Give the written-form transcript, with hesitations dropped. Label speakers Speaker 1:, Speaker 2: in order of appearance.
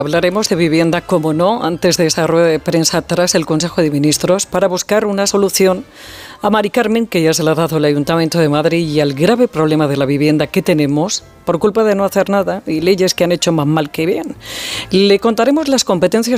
Speaker 1: Hablaremos de vivienda, como no, antes de esa rueda de prensa tras el Consejo de Ministros para buscar una solución a Mari Carmen, que ya se la ha dado el Ayuntamiento de Madrid, y al grave problema de la vivienda que tenemos por culpa de no hacer nada y leyes que han hecho más mal que bien. Le contaremos las competencias